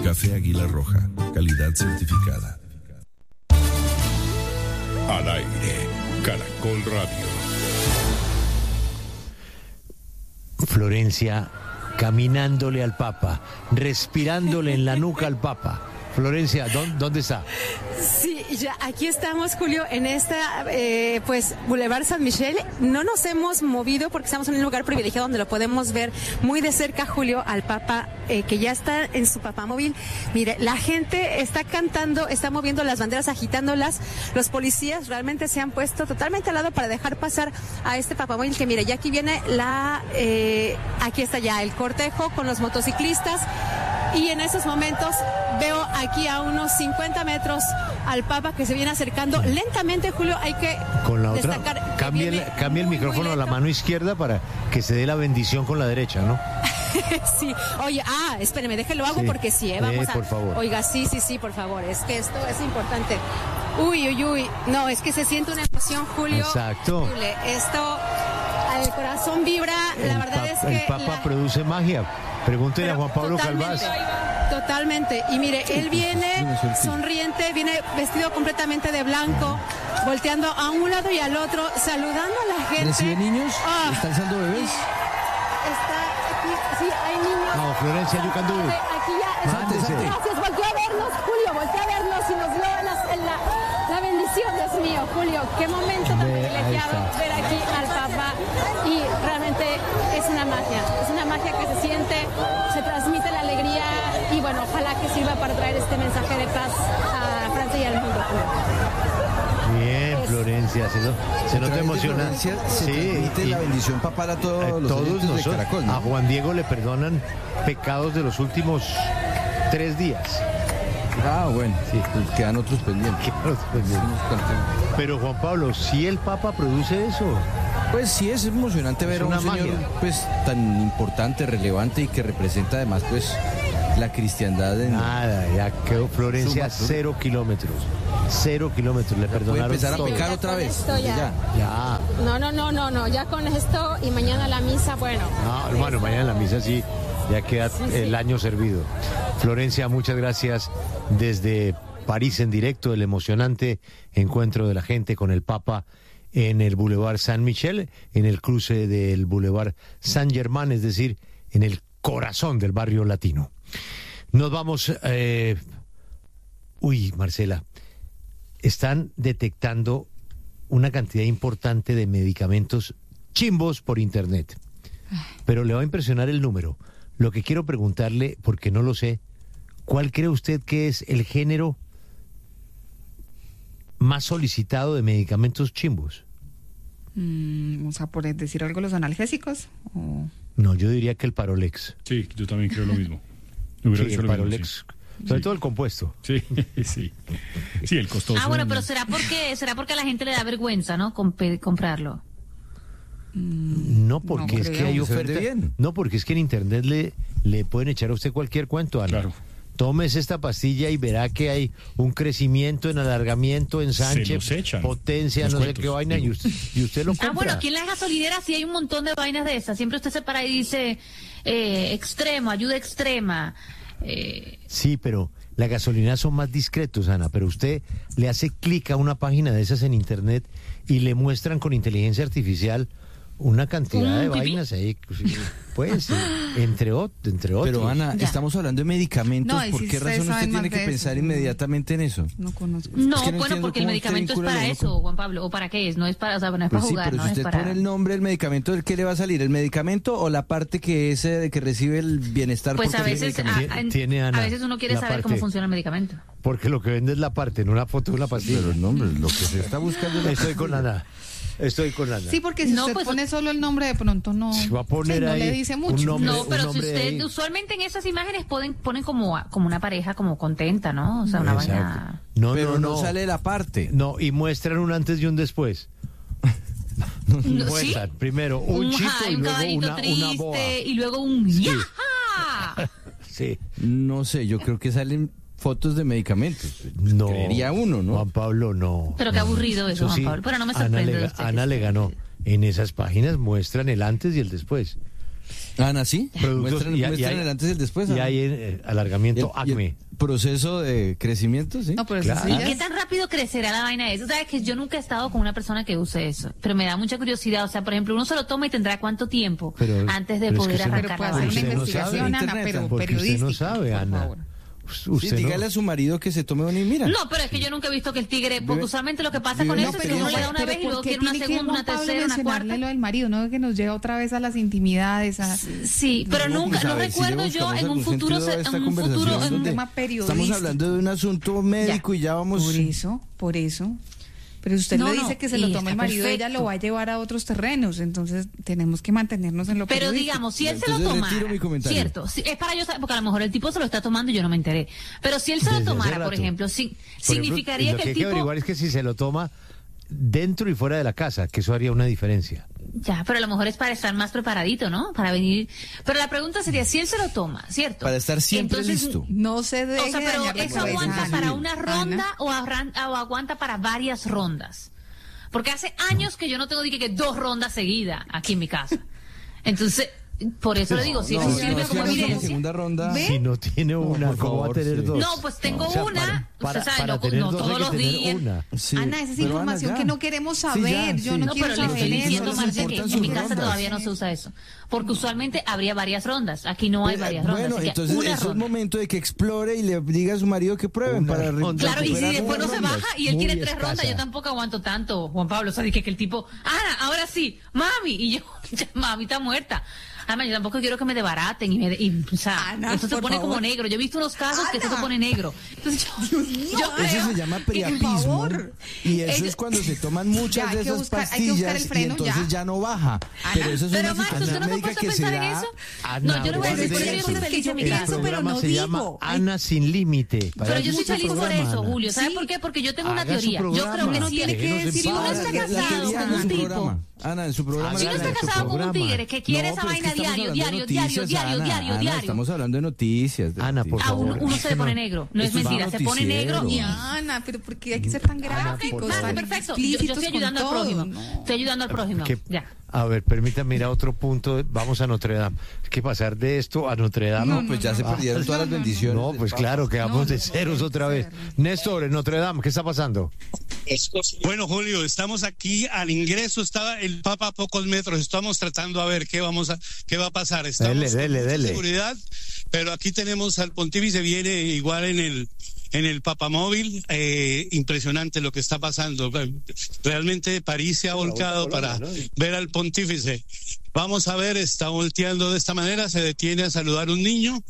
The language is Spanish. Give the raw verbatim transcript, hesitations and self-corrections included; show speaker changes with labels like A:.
A: Café Águila Roja, calidad certificada.
B: Al aire, Caracol Radio.
C: Florencia caminándole al Papa, respirándole en la nuca al Papa. Florencia, ¿dónde, dónde está?
D: Sí, ya aquí estamos, Julio, en esta, eh, pues, Boulevard San Michel. No nos hemos movido porque estamos en un lugar privilegiado donde lo podemos ver muy de cerca, Julio, al Papa, eh, que ya está en su papamóvil. Mire, la gente está cantando, está moviendo las banderas, agitándolas. Los policías realmente se han puesto totalmente al lado para dejar pasar a este papamóvil, que mire, ya aquí viene la, eh, aquí está ya el cortejo con los motociclistas. Y en esos momentos veo aquí a unos cincuenta metros al Papa que se viene acercando lentamente, Julio. Hay que
C: con la otra,
D: destacar.
C: Cambie el, cambie el micrófono a la mano izquierda para que se dé la bendición con la derecha, ¿no?
D: Sí, oye, ah, espéreme, déjelo hago sí. porque sí, ¿eh? Vamos
C: eh,
D: a.
C: Por favor.
D: Oiga, sí, sí, sí, por favor, es que esto es importante. Uy, uy, uy, no, es que se siente una emoción, Julio.
C: Exacto.
D: Increíble. Esto, el corazón vibra,
C: el
D: la verdad
C: pap,
D: es que.
C: El Papa
D: la...
C: produce magia. Pregúntele a Juan Pablo Calvás.
D: Totalmente. Y mire, él viene sonriente, viene vestido completamente de blanco, volteando a un lado y al otro, saludando a la gente.
E: ¿Recibe niños?
D: Oh,
E: ¿Están siendo bebés?
D: Está aquí, sí, hay niños.
C: No, Florencia, you can do it.
D: Aquí ya.
C: Mándese.
D: Gracias, voltea a vernos, Julio, voltea a vernos y nos dio la, la, la bendición, Dios mío, Julio. Qué momento tan privilegiado ver aquí al Papa. Y realmente es una magia, es una magia que se siente, se transmite la alegría y bueno, ojalá que sirva para traer este mensaje de paz a Francia y al mundo.
C: Bien, es... Florencia, se, no, se nota emocionante.
E: Se sí, transmite y, la bendición papal a todos, a los
C: todos nosotros, de Caracol, ¿no? A Juan Diego le perdonan pecados de los últimos tres días.
E: Ah, bueno, sí, pues quedan otros pendientes.
C: Quedan otros pendientes. Pero Juan Pablo, ¿sí el Papa produce eso?
E: Pues sí, es emocionante ver a un señor pues tan importante, relevante y que representa además pues la cristiandad. En...
C: Nada, ya quedó Florencia cero kilómetros. Cero kilómetros, le perdonaron.
E: Puede empezar
C: todo.
E: a pecar otra vez.
D: Ya.
E: Ya.
C: ya.
D: No, no, no, no, no, ya con esto y mañana la misa, bueno.
C: No, bueno, mañana la misa sí, ya queda sí, sí. el año servido. Florencia, muchas gracias desde París en directo, el emocionante encuentro de la gente con el Papa en el Boulevard San Michel, en el cruce del Boulevard Saint Germain, es decir, en el corazón del barrio latino. Nos vamos... Eh... Uy, Marcela, están detectando una cantidad importante de medicamentos chimbos por internet, pero le va a impresionar el número. Lo que quiero preguntarle, porque no lo sé, ¿cuál cree usted que es el género más solicitado de medicamentos chimbos?
F: Mm, o sea, por decir algo, los analgésicos. ¿O?
C: No, yo diría que el Parolex.
B: Sí, yo también creo lo mismo. Hubiera
C: sí, el Parolex. Mismo, sí. Sobre sí. todo el compuesto.
B: Sí, sí. Sí, el costoso.
G: Ah, bueno, pero será porque será porque a la gente le da vergüenza, ¿no? Comp- comprarlo.
C: No, porque no, es que hay oferta. No, porque es que en internet le, le pueden echar a usted cualquier cuento, Ana.
B: Claro.
C: Tómese esta pastilla y verá que hay un crecimiento en alargamiento, ensanche, potencia, no sé qué vaina, y usted, y usted lo compra.
G: Ah, bueno, aquí en las gasolineras sí hay un montón de vainas de esas. Siempre usted se para y dice, eh, extremo, ayuda extrema. Eh...
C: Sí, pero las gasolineras son más discretos, Ana, pero usted le hace clic a una página de esas en internet y le muestran con inteligencia artificial una cantidad de vainas ahí, pues, entre, entre otros.
E: Pero Ana, ya. estamos hablando de medicamentos, no, ¿por si qué razón usted tiene que pensar
F: eso,
E: inmediatamente en eso?
F: No conozco.
G: No,
E: es que no
G: bueno, porque el medicamento es para eso,
E: loco.
G: Juan Pablo, ¿o para qué es? No es para, o sea, no es
E: pues
G: para
E: sí,
G: jugar,
E: pero
G: no
E: si usted
G: es para...
E: pone el nombre del medicamento, ¿qué le va a salir? ¿El medicamento o la parte que es eh, que recibe el bienestar?
G: Pues a veces, a, a,
C: tiene, Ana,
G: a veces uno quiere saber parte, cómo funciona el medicamento.
C: Porque lo que vende es la parte, no una foto de una pastilla.
E: Pero el nombre, lo que se está buscando es la
C: Estoy con Ana. Estoy con Ana.
F: Sí, porque si
G: no,
F: usted
G: pues,
F: pone solo el nombre, de pronto no,
C: se va a poner
F: sí,
C: ahí
F: no le dice mucho.
C: Un nombre,
G: no, pero
C: un
G: si usted,
C: ahí.
G: usualmente en esas imágenes ponen, ponen como, como una pareja como contenta, ¿no? O sea, una
C: Exacto.
G: vaina...
C: No,
E: pero
C: no, no,
E: no sale la parte.
C: No, y muestran un antes y un después.
G: no,
C: muestran
G: ¿sí?
C: primero un,
G: un
C: chico
G: ja,
C: y
G: un
C: luego una,
G: triste,
C: una boa.
G: Y luego un
C: sí.
G: ¡yaja!
C: Sí.
E: No sé, yo creo que salen fotos de medicamentos.
C: No.
E: Creería uno, ¿no?
C: Juan Pablo, no.
G: Pero qué aburrido eso,
C: eso sí,
G: Juan Pablo. Pero no me sorprende.
C: Ana le, Ana le ganó. En esas páginas muestran el antes y el después.
E: Ana, ¿sí?
C: Productos,
E: Muestran,
C: y- y
E: muestran
C: hay-
E: el antes y el después.
C: Y
E: Ana.
C: hay eh, alargamiento
E: Y el- y el
C: acme.
E: proceso de crecimiento, ¿sí?
F: No, pero eso
C: Claro.
F: sí
G: ¿Y
F: ya
G: qué
F: es-
G: tan rápido crecerá la vaina de eso? Sabes que yo nunca he estado con una persona que use eso, pero me da mucha curiosidad. O sea, por ejemplo, uno se lo toma y tendrá cuánto tiempo
C: Pero-
G: antes de
C: pero es que
G: poder
C: usted no-
G: arrancar
F: Pero
G: la
F: puede hacer
G: vaina.
F: una
C: Usted no sabe.
F: investigación, Ana,
E: Internet,
F: pero
C: Porque usted
F: periodística.
C: no sabe,
F: por
C: Ana.
F: favor.
E: Sí,
C: Usted no-
E: dígale a su marido que se tome una y mira.
G: No, pero es que yo nunca he visto que el tigre, porque
E: Vive-
G: usualmente lo que pasa
E: vive
G: con
E: una
G: eso es que
E: experiencia.
G: uno le da una
F: Pero
G: vez y luego
F: ¿por qué
G: quiere una
F: tiene que
G: segunda, una
F: Juan Pablo
G: tercera, una
F: mencionarle
G: cuarta.
F: lo del marido, no que nos llega otra vez a las intimidades, a
G: Sí, pero
E: No,
G: nunca,
E: pues, a
G: no
E: ver, si
G: recuerdo
E: le
G: yo
E: buscamos
G: en un
E: algún
G: futuro,
E: sentido a
G: se-
E: esta
G: en un
E: conversación
G: futuro, en-
E: donde
F: tema
E: estamos
F: periodístico.
E: hablando de un asunto médico y ya vamos...
F: por eso, por eso. Pero usted
G: No,
F: le
G: no,
F: dice que se
G: y
F: lo tome
G: está
F: el marido, ella
G: perfecto.
F: lo va a llevar a otros terrenos, entonces tenemos que mantenernos en lo
G: Pero
F: periodístico.
G: digamos, si él se lo
E: Entonces,
G: tomara,
E: retiro mi comentario.
G: cierto, si- es para yo saber, porque a lo mejor el tipo se lo está tomando y yo no me enteré. Pero si él se lo
C: Desde hace
G: tomara, por
C: rato.
G: ejemplo, si-
C: Por ejemplo,
G: significaría
C: lo
G: que
C: que
G: el
C: hay que averiguar
G: tipo...
C: es que si se lo toma dentro y fuera de la casa, que eso haría una diferencia.
G: Ya, pero a lo mejor es para estar más preparadito, ¿no? Para venir... Pero la pregunta sería, si él se lo toma, ¿cierto?
E: Para estar siempre
G: Entonces,
E: listo.
F: No se deje
G: O sea, pero
F: dañar la
G: ¿eso
F: cabeza,
G: aguanta
F: Ana.
G: para una ronda
F: Ana.
G: o, arran- o aguanta para varias rondas? Porque hace años que yo no tengo que, que dos rondas seguidas aquí en mi casa. Entonces, por eso le digo, si
E: No,
G: eso
E: no,
G: sirve
E: si
G: como
E: vamos a la
G: evidencia...
E: segunda ronda...
F: ¿Ve?
C: Si no tiene una,
E: por
C: ¿cómo va a
E: favor,
C: tener
E: sí.
C: dos?
G: No, pues tengo
C: O sea,
G: una,
C: para,
G: usted sabe,
C: para
G: no-
C: tener
G: no
C: dos
G: todos
C: hay
G: los
C: que tener
G: días.
C: una.
E: Sí,
F: Ana, esa es
E: pero Ana,
F: información
E: ya.
F: que no queremos
E: Sí,
F: saber.
E: ya,
F: Yo
E: sí.
F: no
G: No,
F: quiero
G: pero le estoy
F: saber eso.
G: diciendo,
E: no les
G: Marcia, que
E: importan
G: en
E: sus
G: mi casa
E: rondas.
G: todavía no se usa eso. Porque usualmente habría varias rondas. Aquí no hay
E: Pero,
G: varias rondas.
E: bueno,
G: así que
E: entonces
G: una
E: eso es
G: ronda.
E: momento de que explore y le diga a su marido que prueben
C: Una
E: para re-
C: ronda.
G: Claro, y si
E: recuperar
G: después no
E: unas
G: se
E: rondas.
G: baja y él
C: Muy
G: quiere tres
C: escasa.
G: rondas, yo tampoco aguanto tanto, Juan Pablo. O sea, dije que el tipo, Ana, ahora sí, mami. Y yo, ya, mami está muerta. Además, yo tampoco quiero que me desbaraten y me... Y, o sea,
F: Ana,
G: esto se
F: por
G: pone
F: favor.
G: como negro. Yo he visto unos casos que esto se
F: Ana.
G: pone negro. Entonces yo, yo
E: Eso
G: creo-
E: se llama
F: por
E: priapismo.
F: favor.
E: Y eso
G: Ellos-
E: es cuando se toman muchas
F: Ya, hay
E: de
F: que
E: esas
F: buscar- hay que buscar el
E: pastillas y
F: freno,
E: entonces
F: ya.
E: ya. no baja. Pero eso es
G: Pero
E: una
G: Marta, ¿usted
E: situación
G: no se ha
E: médica
G: puesto a
E: que se
G: pensar en
E: da.
G: eso?
C: Ana,
G: No, yo no voy a decir,
C: guarde
G: pero yo
C: eso.
G: soy feliz en mi
C: El
G: casa.
F: pero
C: programa
F: no
C: se
F: digo.
C: llama
F: Ay.
C: Ana sin límite.
G: Pero
C: Para
G: yo soy
C: mucho
G: feliz por
C: programa,
G: eso,
C: Ana.
G: Julio. ¿Sabe
F: Sí.
G: por qué? Porque yo tengo una
C: Haga su
G: teoría. Yo creo
C: programa.
G: que
F: No
G: si,
F: tiene que
C: Déjenos en
F: decir
G: si uno
C: paz.
G: está
E: La- la
G: casado
E: teoría
G: con
E: en
G: un
E: su
G: tipo...
E: programa. Ana, en su programa.
G: Si uno
C: Hágala
G: está
C: en su
G: casado con un
C: programa.
G: tigre que quiere
E: No,
G: esa
E: pero es que
G: vaina
E: estamos
G: diario,
E: hablando de
G: diario, diario,
E: noticias,
G: diario,
E: Ana.
G: diario,
E: Ana,
G: diario.
E: Estamos hablando de noticias. de
C: Ana, por
E: noticias.
G: Ah, uno,
C: favor.
G: uno se pone negro. No es
E: Eso es
G: mentira, se pone negro.
E: noticiero.
F: Y Ana, pero ¿por qué hay que ser tan gráficos,
C: por
G: Ah,
C: favor.
F: tan
G: perfecto. Yo, yo
F: explícitos
G: estoy ayudando
F: con
G: al prójimo.
F: todo? No.
G: Estoy ayudando al prójimo.
C: Que-
G: Ya.
C: A ver, permítame ir a otro punto. Vamos a Notre Dame. Es que pasar de esto a Notre Dame.
E: No, pues ya se
C: Ah.
E: perdieron todas las bendiciones.
C: No,
E: del
C: pues
E: Papa.
C: claro, quedamos
F: No,
C: de
F: no
C: ceros
F: puede
C: otra vez.
F: ser.
C: Néstor, en Notre Dame, ¿qué está pasando?
H: Bueno, Julio, estamos aquí al ingreso, estaba el Papa a pocos metros, estamos tratando a ver qué vamos a qué va a pasar. Estamos
C: Dele, dele,
H: con mucha
C: dele.
H: seguridad, pero aquí tenemos al pontífice, viene igual en el en el papamóvil, eh, impresionante lo que está pasando. Realmente París se ha volcado para ver al pontífice. Vamos a ver, está volteando de esta manera, se detiene a saludar a un niño.